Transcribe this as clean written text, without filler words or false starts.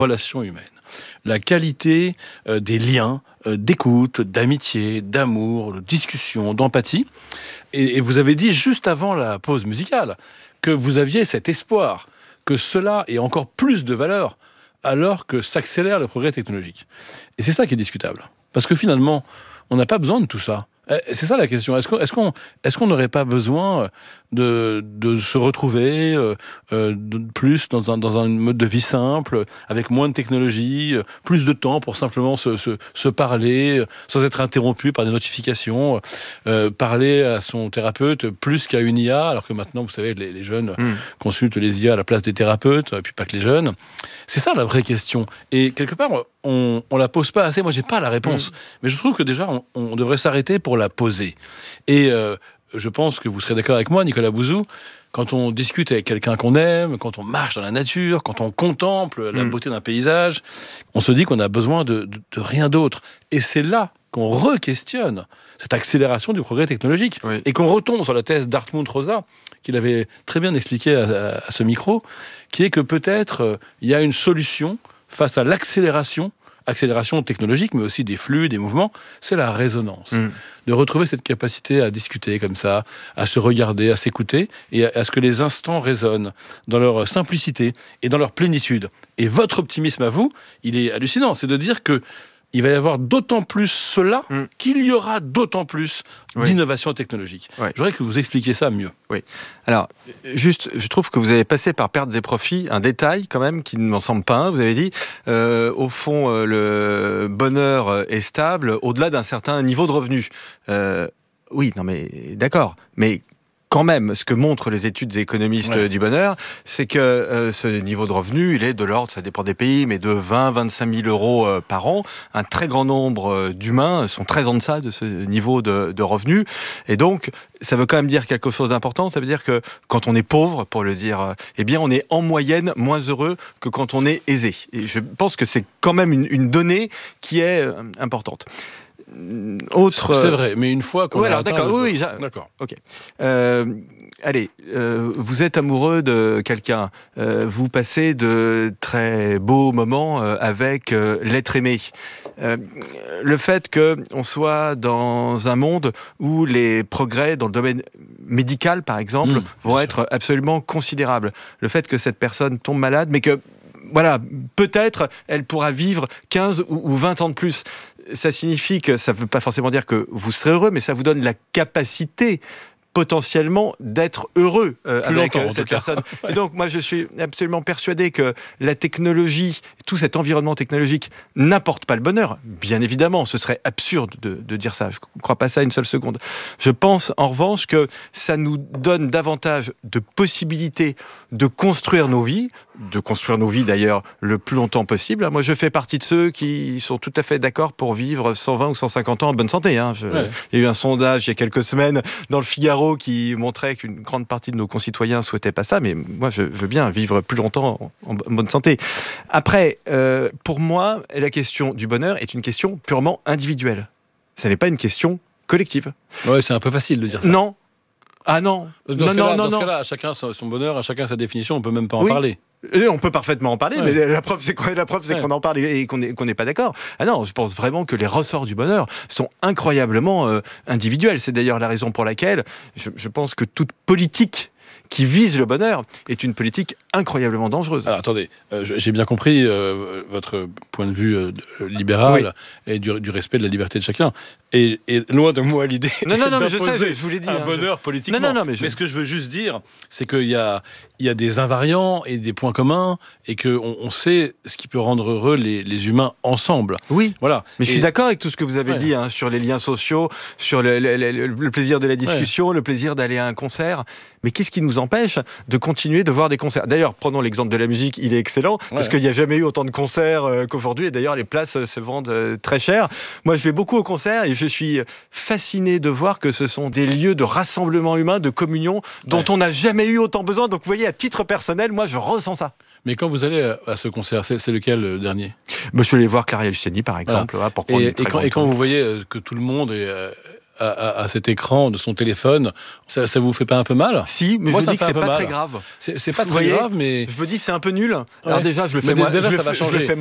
relations humaines. La qualité des liens, d'écoute, d'amitié, d'amour, de discussion, d'empathie. Et vous avez dit juste avant la pause musicale que vous aviez cet espoir que cela ait encore plus de valeur alors que s'accélère le progrès technologique. Et c'est ça qui est discutable. Parce que finalement, on n'a pas besoin de tout ça. C'est ça la question. Est-ce qu'on n'aurait pas besoin de se retrouver plus dans un mode de vie simple, avec moins de technologie, plus de temps pour simplement se parler, sans être interrompu par des notifications, parler à son thérapeute plus qu'à une IA, alors que maintenant, vous savez, les jeunes consultent les IA à la place des thérapeutes, et puis pas que les jeunes. C'est ça la vraie question. Et quelque part, on la pose pas assez. Moi, j'ai pas la réponse. Mais je trouve que déjà, on devrait s'arrêter pour la poser. Et je pense que vous serez d'accord avec moi, Nicolas Bouzou, quand on discute avec quelqu'un qu'on aime, quand on marche dans la nature, quand on contemple la beauté d'un paysage, on se dit qu'on a besoin de rien d'autre. Et c'est là qu'on re-questionne cette accélération du progrès technologique. Oui. Et qu'on retombe sur la thèse d'Hartmut Rosa, qu'il avait très bien expliqué à ce micro, qui est que peut-être il y a une solution face à l'accélération technologique, mais aussi des flux, des mouvements, c'est la résonance. De retrouver cette capacité à discuter comme ça, à se regarder, à s'écouter, et à ce que les instants résonnent dans leur simplicité et dans leur plénitude. Et votre optimisme à vous, il est hallucinant. C'est de dire que il va y avoir d'autant plus cela qu'il y aura d'autant plus d'innovation technologique. Oui. Je voudrais que vous expliquiez ça mieux. Oui. Alors, juste, je trouve que vous avez passé par perte et profit un détail quand même qui ne m'en semble pas un. Vous avez dit, au fond, le bonheur est stable au-delà d'un certain niveau de revenu. Oui, non mais d'accord. Mais quand même, ce que montrent les études des économistes du bonheur, c'est que ce niveau de revenu, il est de l'ordre, ça dépend des pays, mais de 20-25 000 euros par an. Un très grand nombre d'humains sont très en deçà de ce niveau de revenu. Et donc, ça veut quand même dire quelque chose d'important. Ça veut dire que quand on est pauvre, pour le dire, eh bien, on est en moyenne moins heureux que quand on est aisé. Et je pense que c'est quand même une donnée qui est importante. C'est vrai, mais une fois qu'on a atteint... D'accord. Ok. Allez, vous êtes amoureux de quelqu'un, vous passez de très beaux moments avec l'être aimé. Le fait qu'on soit dans un monde où les progrès dans le domaine médical, par exemple, vont être absolument considérables. Le fait que cette personne tombe malade, mais que voilà, peut-être elle pourra vivre 15 ou 20 ans de plus. Ça signifie que ça ne veut pas forcément dire que vous serez heureux, mais ça vous donne la capacité potentiellement d'être heureux avec cette personne. Et donc, moi, je suis absolument persuadé que la technologie, tout cet environnement technologique n'apporte pas le bonheur. Bien évidemment, ce serait absurde de dire ça. Je ne crois pas ça une seule seconde. Je pense, en revanche, que ça nous donne davantage de possibilités de construire nos vies d'ailleurs le plus longtemps possible. Moi, je fais partie de ceux qui sont tout à fait d'accord pour vivre 120 ou 150 ans en bonne santé. Il y a eu un sondage il y a quelques semaines dans le Figaro qui montrait qu'une grande partie de nos concitoyens ne souhaitaient pas ça, mais moi, je veux bien vivre plus longtemps en bonne santé. Après, pour moi, la question du bonheur est une question purement individuelle. Ça n'est pas une question collective. Ouais, c'est un peu facile de dire ça. Non. Ah non. Dans ce cas-là, à chacun son bonheur, à chacun sa définition, on ne peut même pas en parler. Et on peut parfaitement en parler, mais la preuve, c'est quoi ? La preuve, c'est qu'on en parle et qu'on n'est pas d'accord. Ah non, je pense vraiment que les ressorts du bonheur sont incroyablement individuels. C'est d'ailleurs la raison pour laquelle je pense que toute politique qui vise le bonheur est une politique incroyablement dangereuse. Alors, attendez, j'ai bien compris votre point de vue libéral et du respect de la liberté de chacun. Et loin de moi l'idée d'imposer je vous l'ai dit, un bonheur politiquement. Mais ce que je veux juste dire, c'est qu'il y a des invariants et des points communs, et qu'on sait ce qui peut rendre heureux les humains ensemble. Oui, voilà. Mais je suis d'accord avec tout ce que vous avez dit sur les liens sociaux, sur le plaisir de la discussion, le plaisir d'aller à un concert. Mais qu'est-ce qui nous empêche de continuer de voir des concerts ? D'ailleurs, prenons l'exemple de la musique, il est excellent, parce qu'il n'y a jamais eu autant de concerts qu'aujourd'hui, et d'ailleurs les places se vendent très cher. Moi, je vais beaucoup aux concerts, et je suis fasciné de voir que ce sont des lieux de rassemblement humain, de communion, dont on n'a jamais eu autant besoin. Donc vous voyez, à titre personnel, moi je ressens ça. Mais quand vous allez à ce concert, c'est lequel le dernier ? Je suis allé voir Claria Luciani, par exemple. Pour prendre et quand vous voyez que tout le monde est à cet écran de son téléphone, ça vous fait pas un peu mal? Si, mais moi, je me dis que c'est pas mal. très grave. C'est pas très grave, mais... Je me dis c'est un peu nul. Alors déjà, je le fais moi. Déjà, ça va changer.